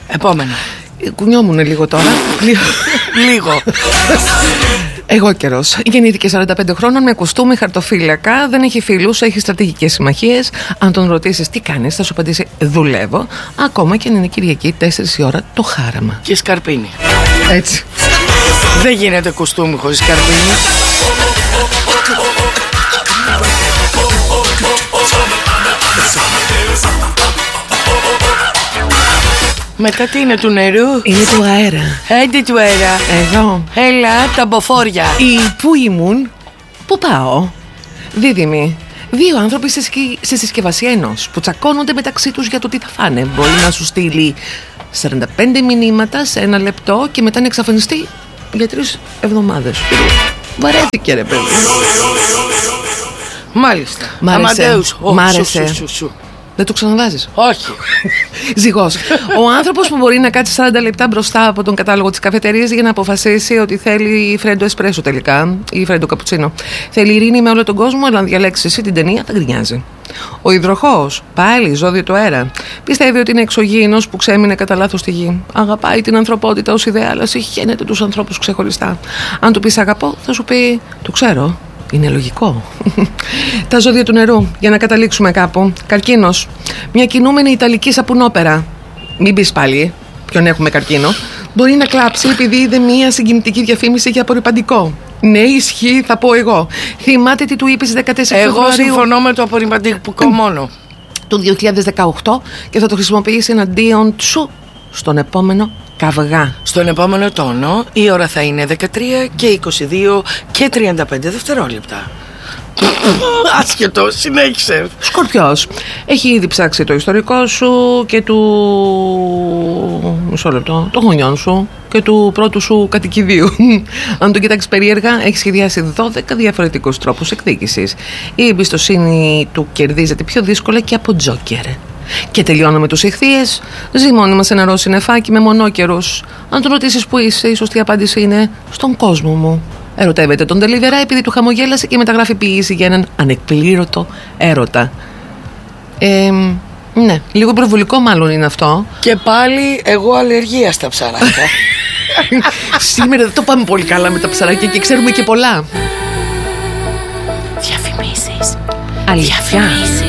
Επόμενο. Κουνιόμουν λίγο τώρα. Λίγο. Εγώ καιρός. Γεννήθηκε 45 χρόνων με κουστούμι, χαρτοφύλακα, δεν έχει φίλους, έχει στρατηγικές συμμαχίες. Αν τον ρωτήσεις τι κάνεις, θα σου απαντήσει δουλεύω. Ακόμα και αν είναι Κυριακή, 4 η ώρα το χάραμα. Και σκαρπίνι. Έτσι. Δεν γίνεται κουστούμι χωρίς σκαρπίνι. Μετά τι είναι, του νερού? Είναι του αέρα. Έντε του αέρα. Εδώ. Έλα, τα μποφόρια. Πού ήμουν, πού πάω. Δίδυμη. Δύο άνθρωποι στη συσκευασία ενός που τσακώνονται μεταξύ τους για το τι θα φάνε. Μπορεί να σου στείλει 45 μηνύματα σε 1 λεπτό και μετά να εξαφανιστεί για 3 εβδομάδες. Βαρέθηκε ρε παιδί. Μάλιστα. Μ' άρεσε. Αμαντέους. Μ' άρεσε. Δεν το ξαναβάζεις? Όχι. Ζυγός. Ο άνθρωπος που μπορεί να κάτσει 40 λεπτά μπροστά από τον κατάλογο της καφετερίας για να αποφασίσει ότι θέλει φρέντο εσπρέσο τελικά ή φρέντο καπουτσίνο. Θέλει ειρήνη με όλο τον κόσμο, αλλά αν διαλέξει εσύ την ταινία θα γκρινιάζει. Ο υδροχόος, πάλι ζώδιο του αέρα, πιστεύει ότι είναι εξωγήινος που ξέμεινε κατά λάθος στη γη. Αγαπάει την ανθρωπότητα ως ιδέα, αλλά συχαίνεται τους ανθρώπους ξεχωριστά. Αν του πεις αγαπώ, θα σου πει το ξέρω. Είναι λογικό. Τα ζώδια του νερού, για να καταλήξουμε κάπου. Καρκίνος. Μια κινούμενη ιταλική σαπουνόπερα. Μην πεις πάλι ποιον έχουμε καρκίνο. Μπορεί να κλάψει επειδή είδε μια συγκινητική διαφήμιση για απορριπαντικό. Ναι, ισχύει, θα πω εγώ. Θυμάται τι του είπε στις 14 Φεβρουαρίου. Εγώ συμφωνώ με το απορριπαντικό μόνο. Του 2018 και θα το χρησιμοποιήσει εναντίον σου στον επόμενο καυγά. Στον επόμενο τόνο η ώρα θα είναι 13 και 22 και 35 δευτερόλεπτα. Άσχετο, συνέχισε. Σκορπιός. Έχει ήδη ψάξει το ιστορικό σου και του... μισό λεπτό. Των γονιών σου και του πρώτου σου κατοικιδίου. Αν το κοιτάξεις περίεργα, έχει σχεδιάσει 12 διαφορετικούς τρόπους εκδίκησης. Η εμπιστοσύνη του κερδίζεται πιο δύσκολα και από τζόκερ. Και τελειώνω με τους ηχθείες. Ζει μόνιμα σε νερό συννεφάκι με μονόκερους. Αν τον ρωτήσεις που είσαι, η σωστή απάντηση είναι στον κόσμο μου. Ερωτεύεται τον Τελιβερά επειδή του χαμογέλασε και μεταγράφει ποιήση για έναν ανεκπλήρωτο έρωτα. Ναι, λίγο προβολικό μάλλον είναι αυτό. Και πάλι εγώ αλλεργία στα ψαράκια. Σήμερα δεν το πάμε πολύ καλά με τα ψαράκια και ξέρουμε και πολλά. Διαφημίσεις. Αλήθεια.